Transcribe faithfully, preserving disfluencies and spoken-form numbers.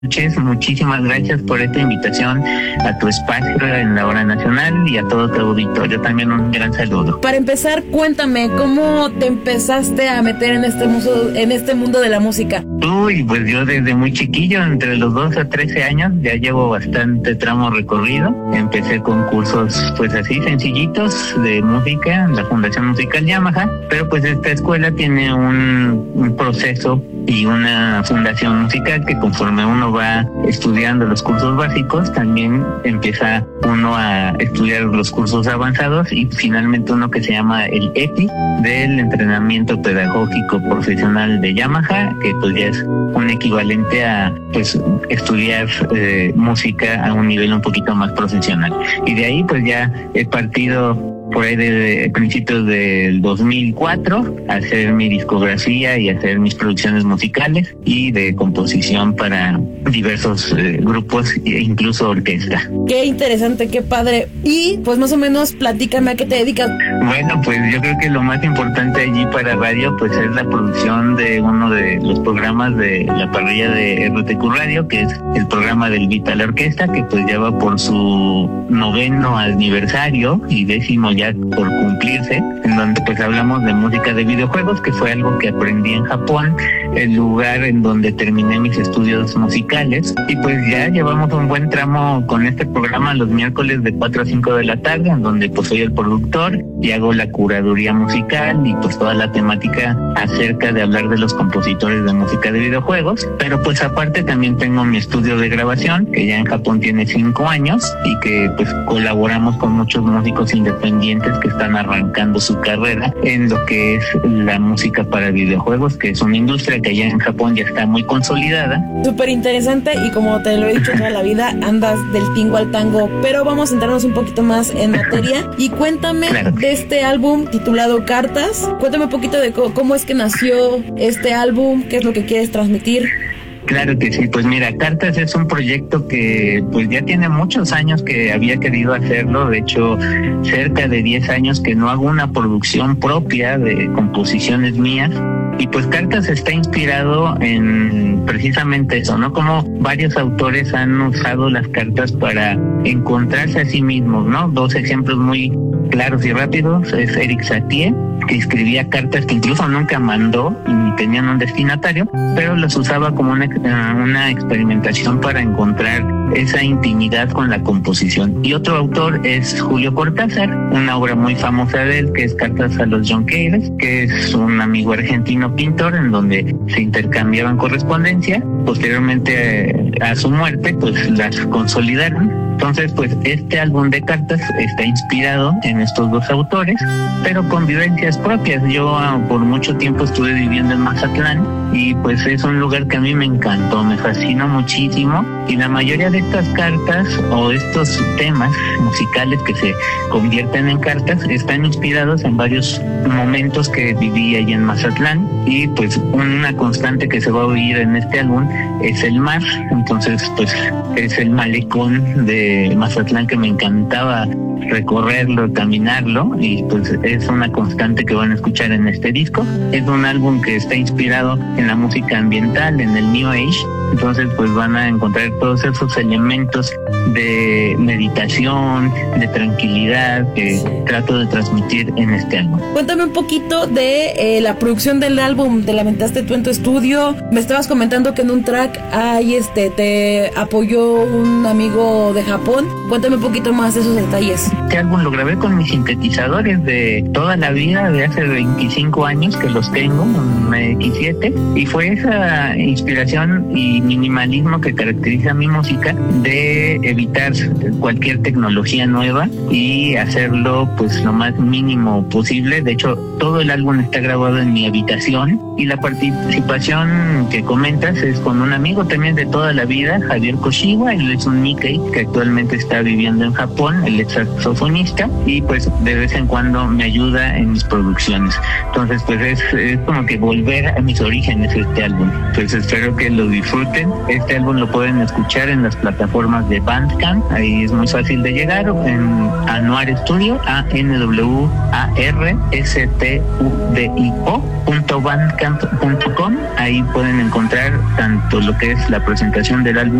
noches, muchísimas gracias por esta invitación a tu espacio en la Hora Nacional y a todo tu auditorio. También un gran saludo. Para empezar, cuéntame, ¿cómo te empezaste a meter en este mundo, en este mundo de la música? Uy, pues yo desde muy chiquillo, entre los dos a trece años, ya llevo bastante tramo recorrido. Empecé con cursos pues así sencillitos de música en la Fundación Musical Yamaha, pero pues esta escuela tiene un, un proceso y una fundación musical que conforme uno va estudiando los cursos básicos, también empieza uno a estudiar los cursos avanzados y finalmente uno que se llama el E P I, del entrenamiento pedagógico profesional de Yamaha, que pues ya es un equivalente a pues estudiar eh, música a un nivel un poquito más profesional. Y de ahí pues ya he partido por ahí de principios del dos mil cuatro, hacer mi discografía y hacer mis producciones musicales y de composición para diversos eh, grupos e incluso orquesta. Qué interesante, qué padre. Y pues más o menos platícame a qué te dedicas. Bueno, pues yo creo que lo más importante allí para radio pues es la producción de uno de los programas de la parrilla de R T Q Radio, que es el programa del Vital Orquesta, que pues ya va por su noveno aniversario y décimo ya por cumplirse, en donde pues hablamos de música de videojuegos, que fue algo que aprendí en Japón, el lugar en donde terminé mis estudios musicales, y pues ya llevamos un buen tramo con este programa los miércoles de cuatro a cinco de la tarde, en donde pues soy el productor y hago la curaduría musical y pues toda la temática acerca de hablar de los compositores de música de videojuegos. Pero pues aparte también tengo mi estudio de grabación, que ya en Japón tiene cinco años y que pues colaboramos con muchos músicos independientes que están arrancando su carrera en lo que es la música para videojuegos, que es una industria que allá en Japón ya está muy consolidada. Súper interesante, y como te lo he dicho toda la vida, andas del tingo al tango, pero vamos a centrarnos un poquito más en materia y cuéntame claro. de este álbum titulado Cartas. Cuéntame un poquito de cómo, cómo es que nació este álbum, qué es lo que quieres transmitir. Claro que sí, pues mira, Cartas es un proyecto que pues ya tiene muchos años que había querido hacerlo, de hecho cerca de diez años que no hago una producción propia de composiciones mías, y pues Cartas está inspirado en precisamente eso, ¿no? Como varios autores han usado las cartas para encontrarse a sí mismos, ¿no? Dos ejemplos muy claros y rápidos es Eric Satie, que escribía cartas que incluso nunca mandó y tenían un destinatario, pero las usaba como una, una experimentación para encontrar esa intimidad con la composición. Y otro autor es Julio Cortázar, una obra muy famosa de él que es Cartas a los Jonqueiros, que es un amigo argentino pintor en donde se intercambiaban correspondencia. Posteriormente a su muerte pues las consolidaron. Entonces, pues este álbum de cartas está inspirado en estos dos autores, pero con vivencias propias. Yo uh, por mucho tiempo estuve viviendo en Mazatlán y pues es un lugar que a mí me encantó, me fascinó muchísimo, y la mayoría de estas cartas o estos temas musicales que se convierten en cartas están inspirados en varios momentos que viví allí en Mazatlán, y pues una constante que se va a oír en este álbum es el mar. Entonces pues es el malecón de Mazatlán que me encantaba recorrerlo, caminarlo, y pues es una constante que van a escuchar en este disco. Es un álbum que está inspirado en la música ambiental, en el New Age, entonces pues van a encontrar todos esos elementos de meditación, de tranquilidad que sí. trato de transmitir en este álbum. Cuéntame un poquito de eh, la producción del álbum. Te lamentaste tú en tu estudio, me estabas comentando que en un track hay este te apoyó un amigo de Japón. Cuéntame un poquito más de esos detalles. Este álbum lo grabé con mis sintetizadores de toda la vida, de hace veinticinco años que los tengo, un X siete, y fue esa inspiración y minimalismo que caracteriza mi música, de evitar cualquier tecnología nueva y hacerlo pues lo más mínimo posible. De hecho, todo el álbum está grabado en mi habitación, y la participación que comentas es con un amigo también de toda la vida, Javier Koshiwa. Él es un Nikkei que actualmente está viviendo en Japón, él es saxofonista, y pues de vez en cuando me ayuda en mis producciones. Entonces pues es, es como que volver a mis orígenes este álbum. Pues espero que lo disfruten disfruten. Este álbum lo pueden escuchar en las plataformas de Bandcamp, ahí es muy fácil de llegar, en Anuar Studio, A N W A R S T U D I O punto bandcamp punto com. Ahí pueden encontrar tanto lo que es la presentación del álbum